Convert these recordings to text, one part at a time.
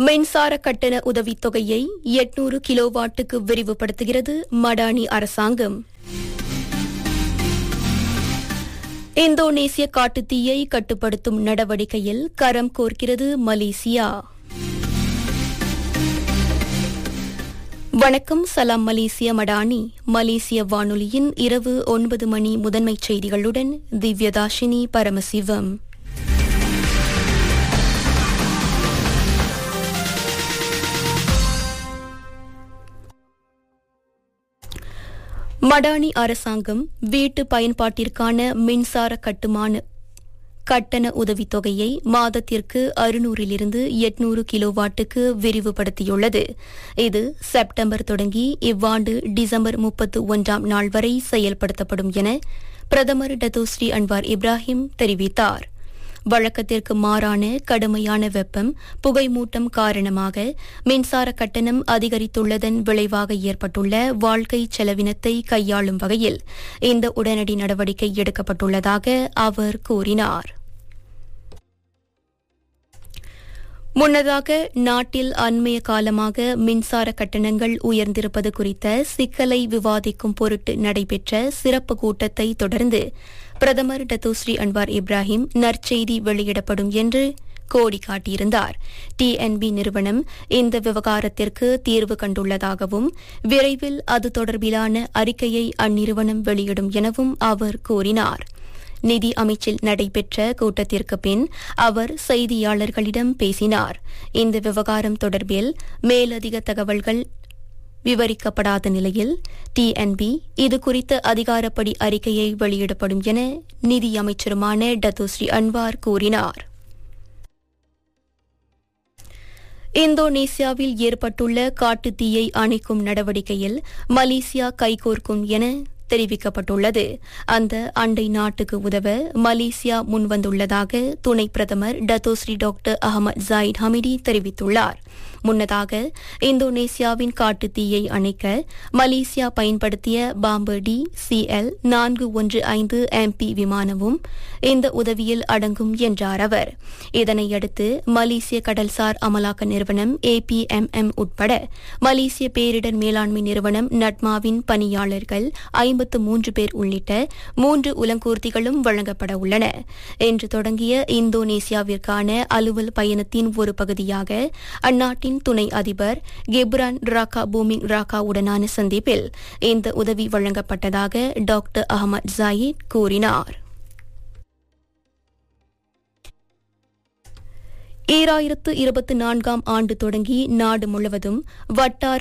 மின்சார கட்டண உதவித்தொகையை 800 கிலோவாட்டுக்கு விரிவுபடுத்துகிறது மடானி அரசாங்கம். இந்தோனேசிய காட்டுத்தீயை கட்டுப்படுத்தும் நடவடிக்கையில் கரம் கோர்க்கிறது மலேசியா. வணக்கம், சலாம் மலேசிய மடானி. மலேசிய வானொலியின் இரவு 9 மணி முதன்மைச் செய்திகளுடன் திவ்யதாஷினி பரமசிவம். மடானி அரசாங்கம் வீட்டு பயன்பாட்டிற்கான மின்சார கட்டண உதவித்தொகையை மாதத்திற்கு 600 800 கிலோவாட்டுக்கு விரிவுபடுத்தியுள்ளது. இது செப்டம்பர் தொடங்கி இவ்வாண்டு டிசம்பர் 31ஆம் நாள் வரை செயல்படுத்தப்படும் என பிரதமர் டத்தோஸ்ரீ அன்வார் இப்ராஹிம் தெரிவித்தார். வழக்கத்திற்கு மாறான கடுமையான வெப்பம், புகைமூட்டம் காரணமாக மின்சார கட்டணம் அதிகரித்துள்ளதன் விளைவாக ஏற்பட்டுள்ள வாழ்க்கை செலவினத்தை கையாளும் வகையில் இந்த உடனடி நடவடிக்கை எடுக்கப்பட்டுள்ளதாக அவர் கூறினார். முன்னதாக நாட்டில் அண்மைய காலமாக மின்சார கட்டணங்கள் உயர்ந்திருப்பது குறித்த சிக்கலை விவாதிக்கும் பொருட்டு நடைபெற்ற சிறப்பு கூட்டத்தை தொடர்ந்து பிரதமர் டத்தோஸ்ரீ அன்வார் இப்ராஹிம் நற்செய்தி வெளியிடப்படும் என்று கோடி காட்டியிருந்தார். டிஎன்பி நிறுவனம் இந்த விவகாரத்திற்கு தீர்வு கண்டுள்ளதாகவும் விரைவில் அது தொடர்பிலான அறிக்கையை அந்நிறுவனம் வெளியிடும் எனவும் அவர் கூறினார். நிதி அமைச்சில் நடைபெற்ற கூட்டத்திற்கு பின் அவர் செய்தியாளர்களிடம் பேசினார். இந்த விவகாரம் தொடர்பில் மேலதிக தகவல்கள் விவரிக்கப்படாத நிலையில் டிஎன்பி இதுகுறித்த அதிகாரப்படி அறிக்கையை வெளியிடப்படும் என நிதி அமைச்சருமான டத்தோஸ்ரீ அன்வார் கூறினார். இந்தோனேசியாவில் ஏற்பட்டுள்ள காட்டுத்தீயை அணைக்கும் நடவடிக்கையில் மலேசியா கைகோர்க்கும் என தெரிவிக்கப்பட்டுள்ளது. அந்த அண்டை நாட்டுக்கு உதவ மலேசியா முன்வந்துள்ளதாக துணை பிரதமர் டத்தோஸ்ரீ டாக்டர் அஹமத் ஜாயிட் ஹமிடி தெரிவித்துள்ளார். முன்னதாக இந்தோனேசியாவின் காட்டுத்தீயை அணைக்க மலேசியா பயன்படுத்திய பாம்பர் DCL 415 MP விமானமும் இந்த உதவியில் அடங்கும் என்றார் அவர். இதனையடுத்து மலேசிய கடல்சார் அமலாக்க நிறுவனம் APMM உட்பட மலேசிய பேரிடர் மேலாண்மை நிறுவனம் நட்மாவின் பணியாளர்கள் 53 பேர் உள்ளிட்ட 3 உலங்கூர்திகளும் வழங்கப்பட உள்ளன. இன்று தொடங்கிய இந்தோனேசியாவிற்கான அலுவல் பயணத்தின் ஒரு பகுதியாக அந்நாட்டின் துணை அதிபர் கெப்ரான் ராகா பூமிங் ராகாவுடனான சந்திப்பில் இந்த உதவி வழங்கப்பட்டதாக டாக்டர் அஹமத் ஜாயிட் கூறினார். 2024ஆம் ஆண்டு தொடங்கி நாடு முழுவதும் வட்டார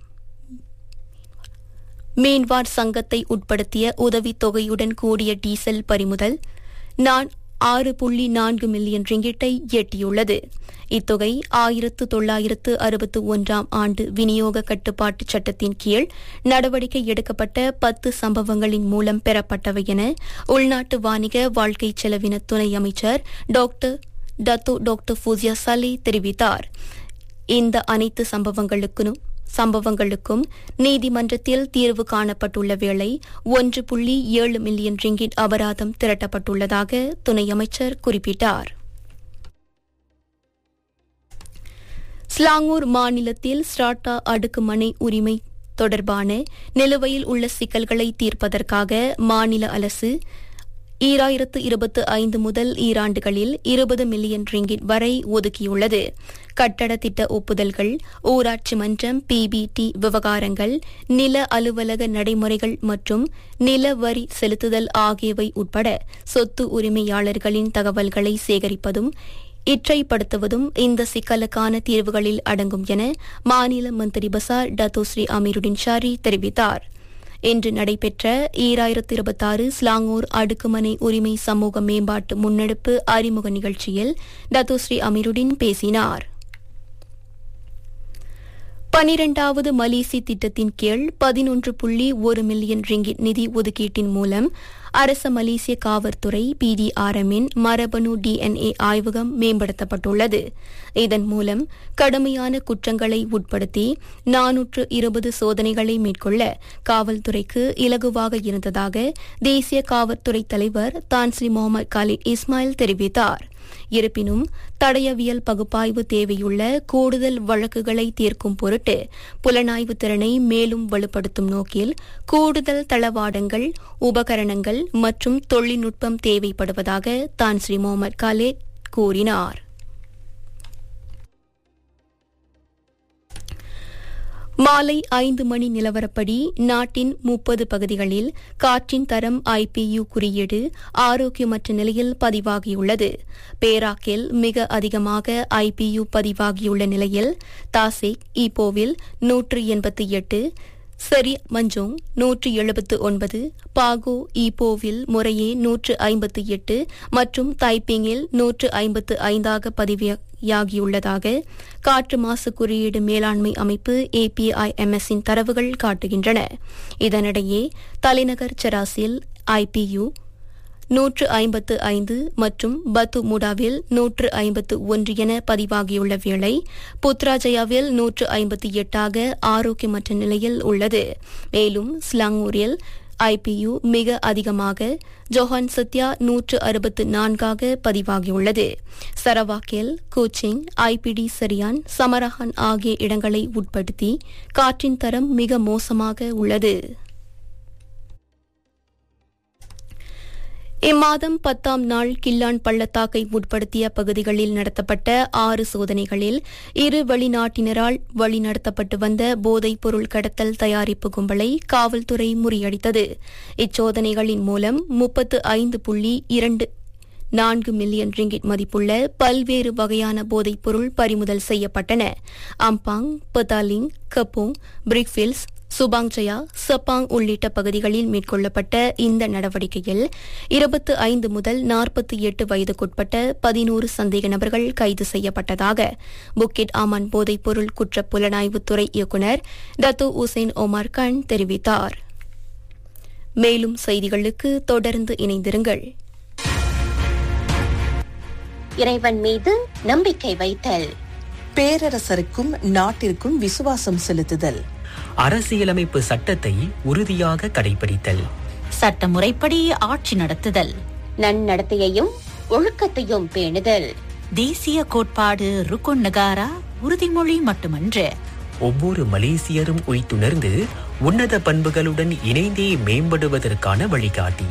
மீன்வார் சங்கத்தை உட்படுத்திய உதவித் தொகையுடன் கூடிய டீசல் பறிமுதல் 6.4 மில்லியன் ரிங்கிட்டை எட்டியுள்ளது. இத்தொகை 1961ஆம் ஆண்டு விநியோக கட்டுப்பாட்டு சட்டத்தின் கீழ் நடவடிக்கை எடுக்கப்பட்ட 10 சம்பவங்களின் மூலம் பெறப்பட்டவை என உள்நாட்டு வாணிக வாழ்க்கை செலவின துணை அமைச்சர் டாக்டர் ஃபூசியா சலே தெரிவித்தார். இந்த அனைத்து சம்பவங்களுக்கும் நீதிமன்றத்தில் தீர்வு காணப்பட்டுள்ள வேளை 1.7 மில்லியன் ரிங்கிட் அபராதம் திரட்டப்பட்டுள்ளதாக துணை அமைச்சர் குறிப்பிட்டார். ஸ்லாங்கூர் மாநிலத்தில் ஸ்ட்ராட்டா அடுக்குமனை உரிமை தொடர்பான நிலுவையில் உள்ள சிக்கல்களை தீர்ப்பதற்காக மாநில அரசு 2025 முதல் ஈராண்டுகளில் 20 மில்லியன் ரிங்கிட் வரை ஒதுக்கியுள்ளது. கட்டட திட்ட ஒப்புதல்கள், ஊராட்சி மன்றம், PBT விவகாரங்கள், நில அலுவலக நடைமுறைகள் மற்றும் நில வரி செலுத்துதல் ஆகியவை உட்பட சொத்து உரிமையாளர்களின் தகவல்களை சேகரிப்பதும் இற்றைப்படுத்துவதும் இந்த சிக்கலுக்கான தீர்வுகளில் அடங்கும் என மாநில மந்திரி பசார் டத்தோஸ்ரீ அமீருடின் ஷாரி தெரிவித்தார். இன்று நடைபெற்ற 2026 ஸ்லாங்கூர் அடுக்குமனை உரிமை சமூக மேம்பாட்டு முன்னெடுப்பு அறிமுக நிகழ்ச்சியில் டத்தோஸ்ரீ அமீருடின் பேசினார். 12வது மலேசி திட்டத்தின் கீழ் 11.1 மில்லியன் ரிங்கிட் நிதி ஒதுக்கீட்டின் மூலம் அரச மலேசிய காவல்துறை PDRM-இன் மரபணு DNA ஆய்வகம் மேம்படுத்தப்பட்டுள்ளது. இதன் மூலம் கடுமையான குற்றங்களை உட்படுத்தி 420 சோதனைகளை மேற்கொள்ள காவல்துறைக்கு இலகுவாக இருந்ததாக தேசிய காவல்துறை தலைவர் தான்ஸ்ரீ முகமது காலித் இஸ்மாயில் தெரிவித்தார். இருப்பினும் தடயவியல் பகுப்பாய்வு தேவையுள்ள கூடுதல் வழக்குகளை தீர்க்கும் பொருட்டு புலனாய்வு திறனை மேலும் வலுப்படுத்தும் நோக்கில் கூடுதல் தளவாடங்கள், உபகரணங்கள் மற்றும் தொழில்நுட்பம் தேவைப்படுவதாக தான் ஸ்ரீ முகமது காலித் கூறினார். மாலை 5 மணி நிலவரப்படி நாட்டின் 30 பகுதிகளில் காற்றின் தரம் IPU குறியீடு ஆரோக்கியமற்ற நிலையில் பதிவாகியுள்ளது. பேராக்கில் மிக அதிகமாக IPU பதிவாகியுள்ள நிலையில் தாசிக், ஈப்போவில் 188, சரி மஞ்சோங் 179, பாகோ ஈப்போவில் முறையே 158 மற்றும் தைப்பிங்கில் 155 பதிவாகியுள்ளதாக காற்று மாசு குறியீடு மேலாண்மை அமைப்பு APIMS-இன் தரவுகள் காட்டுகின்றன. இதனிடையே தலைநகர் சராசில் IPU 155 மற்றும் பத்து முடாவில் 151 என பதிவாகியுள்ள வேளை புத்ராஜயாவில் 158 ஆரோக்கியமற்ற நிலையில் உள்ளது. மேலும் ஸ்லாங்கூரில் IPU மிக அதிகமாக, ஜோஹான் சத்யா 164 பதிவாகியுள்ளது. சரவாக்கில், கூச்சிங், IPD சரியான், சமரஹான் ஆகிய இடங்களை உட்படுத்தி காற்றின் தரம் மிக மோசமாக உள்ளது. இம்மாதம் 10ஆம் நாள் கில்லான் பள்ளத்தாக்கை உட்படுத்திய பகுதிகளில் நடத்தப்பட்ட 6 சோதனைகளில் 2 வெளிநாட்டினரால் வழிநடத்தப்பட்டு வந்த போதைப் பொருள் கடத்தல் தயாரிப்பு கும்பலை காவல்துறை முறியடித்தது. இச்சோதனைகளின் மூலம் 35.24 மில்லியன் ரிங்கிட் மதிப்புள்ள பல்வேறு வகையான போதைப் பொருள் பறிமுதல் செய்யப்பட்டன. அம்பாங், பதாலிங், கப்போங், பிரிக்ஃபீல்ட்ஸ், சுபாங்ஜயா, சப்பாங் உள்ளிட்ட பகுதிகளில் மேற்கொள்ளப்பட்ட இந்த நடவடிக்கையில் 25 முதல் 48 வயதுக்குட்பட்ட 11 சந்தேக நபர்கள் கைது செய்யப்பட்டதாக புக்கிட் ஆமான் போதைப் பொருள் குற்ற புலனாய்வுத்துறை இயக்குநர் டத்தோ உசேன் ஒமார் கான் தெரிவித்தார். மேலும் செய்திகளுக்கு தொடர்ந்து இணைந்திருங்கள். இறைவன் மீது நம்பிக்கை வைத்தல், பேரரசருக்கும் நாட்டிற்கும் விசுவாசம் செலுத்துதல், அரசியலமைப்பு சட்டத்தை உறுதியாக கடைபிடித்தல், சட்டமுறைப்படி ஆட்சி நடத்துதல், நன்னடத்தையையும் ஒழுக்கத்தையும் பேணுதல், தேசிய கோட்பாடு ருக்குன் நகாரா உறுதிமொழி மட்டுமன்று, ஒவ்வொரு மலேசியரும் உய்த்துணர்ந்து உன்னத பண்புகளுடன் இணைந்தே மேம்படுவதற்கான வழிகாட்டி.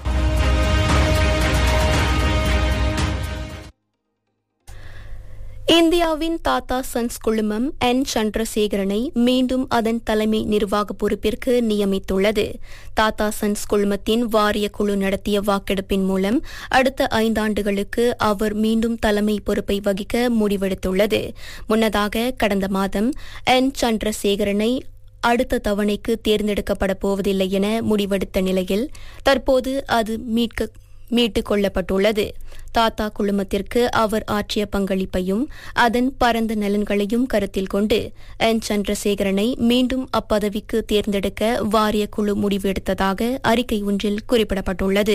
இந்தியாவின் டாடா சன்ஸ் குழுமம் என் சந்திரசேகரனை மீண்டும் அதன் தலைமை நிர்வாக பொறுப்பிற்கு நியமித்துள்ளது. டாடா சன்ஸ் குழுமத்தின் வாரிய குழு நடத்திய வாக்கெடுப்பின் மூலம் அடுத்த 5 ஆண்டுகளுக்கு அவர் மீண்டும் தலைமை பொறுப்பை வகிக்க முடிவெடுத்துள்ளது. முன்னதாக கடந்த மாதம் என் சந்திரசேகரனை அடுத்த தவணைக்கு தேர்ந்தெடுக்கப்பட போவதில்லை என முடிவெடுத்த நிலையில் தற்போது அது மீட்டுக் கொள்ளப்பட்டுள்ளது. டாடா குழுமத்திற்கு அவர் ஆற்றிய பங்களிப்பையும் அதன் பரந்த நலன்களையும் கருத்தில் கொண்டு என் சந்திரசேகரனை மீண்டும் அப்பதவிக்கு தேர்ந்தெடுக்க வாரிய குழு முடிவெடுத்ததாக அறிக்கை ஒன்றில் குறிப்பிடப்பட்டுள்ளது.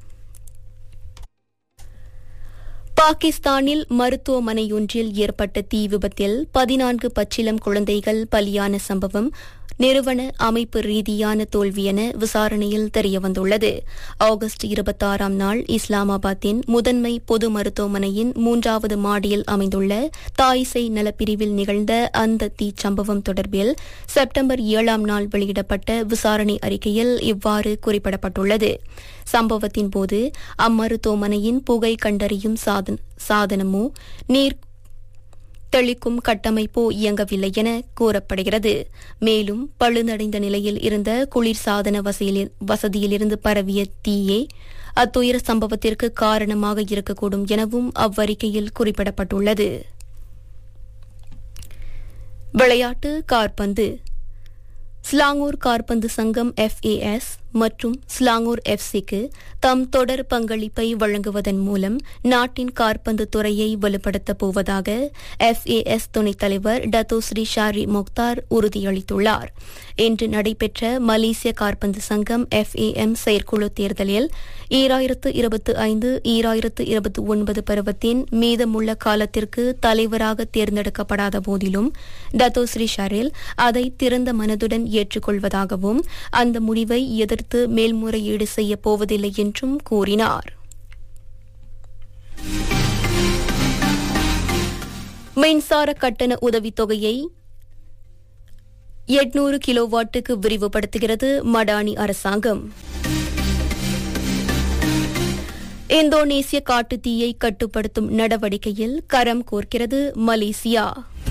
பாகிஸ்தானில் மருத்துவமனையொன்றில் ஏற்பட்ட தீ விபத்தில் 14 பச்சிளம் குழந்தைகள் பலியான சம்பவம் நிறுவன அமைப்பு ரீதியான தோல்வி என விசாரணையில் தெரியவந்துள்ளது. ஆகஸ்ட் 26ஆம் நாள் இஸ்லாமாபாத்தின் முதன்மை பொது மருத்துவமனையின் 3வது மாடியில் அமைந்துள்ள தாய்சை நலப்பிரிவில் நிகழ்ந்த அந்த தீச்சம்பவம் தொடர்பில் செப்டம்பர் 7ஆம் நாள் வெளியிடப்பட்ட விசாரணை அறிக்கையில் இவ்வாறு குறிப்பிடப்பட்டுள்ளது. சம்பவத்தின் போது அம்மருத்துவமனையின் புகை கண்டறியும் சாதனமோ நீர் தெளிக்கும் கட்டமைப்போ இயங்கவில்லை என கூறப்படுகிறது. மேலும் பழுதடைந்த நிலையில் இருந்த குளிர்சாதன வசதியிலிருந்து பரவிய தீயே அத்துயர சம்பவத்திற்கு காரணமாக இருக்கக்கூடும் எனவும் அவ்வறிக்கையில் குறிப்பிடப்பட்டுள்ளது. விளையாட்டு காற்பந்து. ஸ்லாங்கூர் காற்பந்து சங்கம் FAS மற்றும் ஸ்லாங்கூர் FC-க்கு தம் தொடர் பங்களிப்பை வழங்குவதன் மூலம் நாட்டின் காற்பந்து துறையை வலுப்படுத்தப் போவதாக FAS துணைத் தலைவர் டத்தோ ஸ்ரீ ஷாரி முக்தார் உறுதியளித்துள்ளார். இன்று நடைபெற்ற மலேசிய காற்பந்து சங்கம் FAM செயற்குழு தேர்தலில் 2025-2029 பருவத்தின் மீதமுள்ள காலத்திற்கு தலைவராக தேர்ந்தெடுக்கப்படாத போதிலும் டத்தோ ஸ்ரீ ஷாரில் அதை திறந்த மனதுடன் ஏற்றுக்கொள்வதாகவும் அந்த முடிவை எதிர்த்து மேல்முறையீடு செய்யப் போவதில்லை என்றும் கூறினார். மின்சார கட்டண உதவித்தொகையை 800 கிலோவாட்டுக்கு விரிவுபடுத்துகிறது மடானி அரசாங்கம். இந்தோனேசிய காட்டுத்தீயை கட்டுப்படுத்தும் நடவடிக்கையில் கரம் கோர்க்கிறது மலேசியா.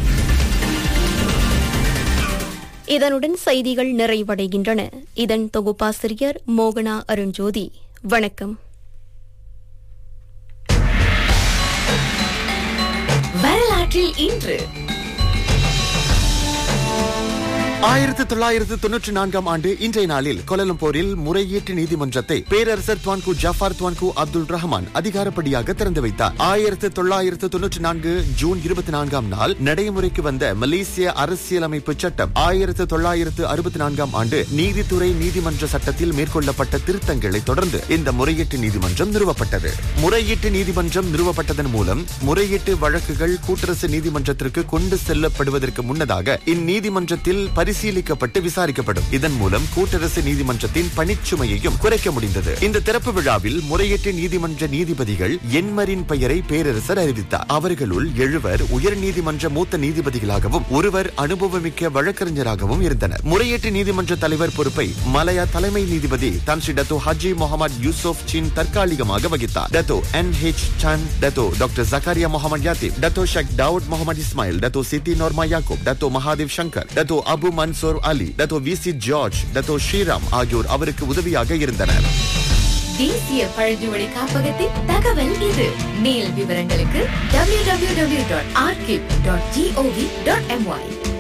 இதனுடன் செய்திகள் நிறைவடைகின்றன. இதன் தொகுப்பாசிரியர் மோகனா அருண்ஜோதி. வணக்கம். வரலாற்றில் இன்று 1994 ஆண்டு இன்றைய நாளில் கோலாலம்பூரில் முறையீட்டு நீதிமன்றத்தை பேரரசர் துவான்கு ஜஃபார் துவான்கு அப்துல் ரஹ்மான் அதிகாரப்படியாக திறந்து வைத்தார். 1994 ஜூன் 24 நாள் நடைமுறைக்கு வந்த மலேசிய அரசியலமைப்பு சட்டம் 1964 ஆண்டு நீதித்துறை நீதிமன்ற சட்டத்தில் மேற்கொள்ளப்பட்ட திருத்தங்களை தொடர்ந்து இந்த முறையீட்டு நீதிமன்றம் நிறுவப்பட்டது. முறையீட்டு நீதிமன்றம் நிறுவப்பட்டதன் மூலம் முறையீட்டு வழக்குகள் கூட்டரசு நீதிமன்றத்திற்கு கொண்டு செல்லப்படுவதற்கு முன்னதாக இந்நீதிமன்றத்தில் பரிசீலிக்கப்பட்டு விசாரிக்கப்படும். இதன் மூலம் கூட்டரசு நீதிமன்றத்தின் பணிச்சுமையையும் குறைக்க முடிந்தது. இந்த திறப்பு விழாவில் முறையீட்டு நீதிமன்ற நீதிபதிகள் எண்மரின் பெயரை பேரரசர் அறிவித்தார். அவர்களுள் 7 உயர் நீதிமன்ற மூத்த நீதிபதிகளாகவும் 1 அனுபவமிக்க வழக்கறிஞராகவும் இருந்தனர். முறையீட்டு நீதிமன்ற தலைவர் பொறுப்பை மலையா தலைமை நீதிபதி தன்ஸ்ரீ டத்தோ ஹஜி முகமது யூசுப் சின் தற்காலிகமாக வகித்தார். Dato NH Sun, Dato doctor Zakaria Mohammed யாத்திப், Dato ஷேக் தாவூத் முகமது இஸ்மாயில், டத்தோ சித்தி நோர்மா யாக்கூப், Dato Mahadev Shankar, Dato Abu Mansoor Ali, Dato VC George, Dato Sriram ஆகியோர் அவருக்கு உதவியாக இருந்தனர். தேசிய பழங்குடி காப்பகத்தின் தகவல் இது. மேல் விவரங்களுக்கு www.archive.gov.my